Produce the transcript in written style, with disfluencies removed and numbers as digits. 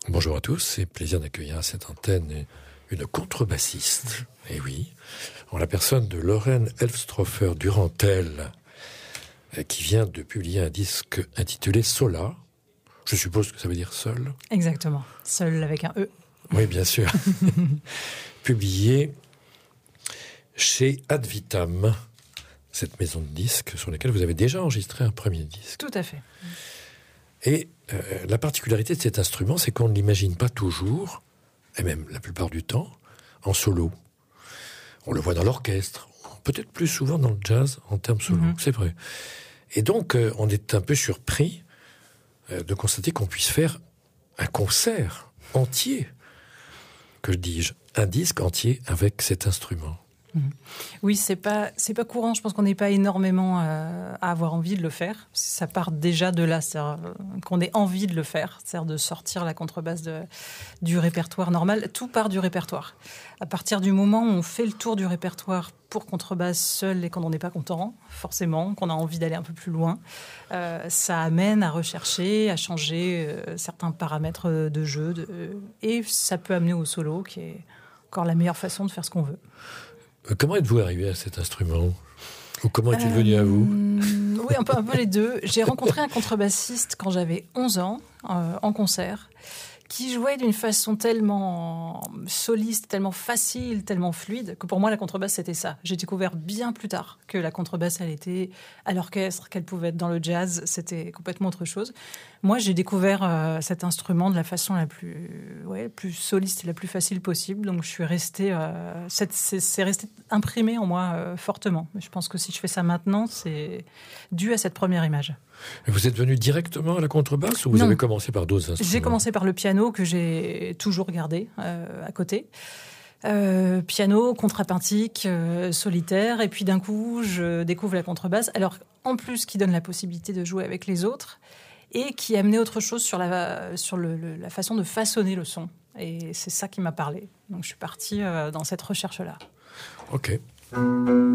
Bonjour à tous, c'est plaisir d'accueillir à cette antenne une contrebassiste. Et oui, en la personne de Lorraine Elfstrofer-Durantel, qui vient de publier un disque intitulé Sola. Je suppose que ça veut dire seul. Exactement, seul avec un E. Oui, bien sûr. Publié chez Ad Vitam, cette maison de disques sur laquelle vous avez déjà enregistré un premier disque. Tout à fait. Et la particularité de cet instrument, c'est qu'on ne l'imagine pas toujours, et même la plupart du temps, en solo. On le voit dans l'orchestre, peut-être plus souvent dans le jazz en termes solo, c'est vrai. Et donc, on est un peu surpris de constater qu'on puisse faire un concert entier, que dis-je, un disque entier avec cet instrument. Oui, c'est pas courant. Je pense qu'on n'est pas énormément à avoir envie de le faire. Ça part déjà de là, c'est-à-dire qu'on ait envie de le faire, c'est-à-dire de sortir la contrebasse du répertoire normal. Tout part du répertoire. À partir du moment où on fait le tour du répertoire pour contrebasse seule et qu'on n'en est pas content, forcément, qu'on a envie d'aller un peu plus loin, ça amène à rechercher, à changer certains paramètres de jeu, et ça peut amener au solo, qui est encore la meilleure façon de faire ce qu'on veut. Comment êtes-vous arrivé à cet instrument ? Ou comment est-il venu à vous ? Oui, un peu les deux. J'ai rencontré un contrebassiste quand j'avais 11 ans, en concert, qui jouait d'une façon tellement soliste, tellement facile, tellement fluide, que pour moi, la contrebasse, c'était ça. J'ai découvert bien plus tard que la contrebasse, elle était à l'orchestre, qu'elle pouvait être dans le jazz, c'était complètement autre chose. Moi, j'ai découvert cet instrument de la façon la plus soliste et la plus facile possible. Donc, je suis restée... c'est resté imprimé en moi fortement. Mais je pense que si je fais ça maintenant, c'est dû à cette première image. Vous êtes venu directement à la contrebasse ou vous avez commencé par d'autres instruments ? J'ai commencé par le piano que j'ai toujours gardé à côté. Piano, contrapuntique, solitaire. Et puis d'un coup, je découvre la contrebasse. Alors, en plus, qui donne la possibilité de jouer avec les autres et qui a amené autre chose sur la façon de façonner le son. Et c'est ça qui m'a parlé. Donc, je suis partie dans cette recherche-là. Ok.